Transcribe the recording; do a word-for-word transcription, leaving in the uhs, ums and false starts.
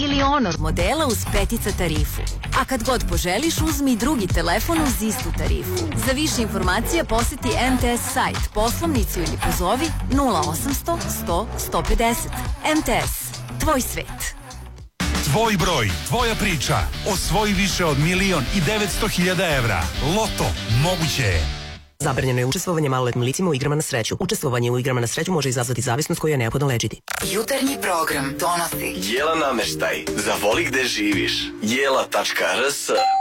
ili Honor modela uz petica tarifu. A kad god poželiš, uzmi drugi telefon uz istu tarifu. Za više informacija poseti M T S sajt, poslovnicu ili pozovi nula osamsto sto sto pedeset. M T S, tvoj svet. Tvoj broj, tvoja priča. Osvoji više od milion i devetsto hiljada evra. Loto, moguće je. Zabranjeno je učestvovanje maloletnim licima u igrama na sreću. Učestvovanje u igrama na sreću može izazvati zavisnost koju je neophodno lečiti. Jutarnji program donosi Jela nameštaj. Zavoli gde živiš. jela tačka r s